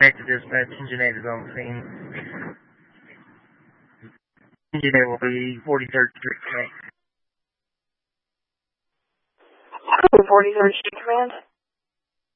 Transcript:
Back to dispatch, engine 8 is on the scene. Engine 8 will be 43rd Street Command. 43rd Street Command.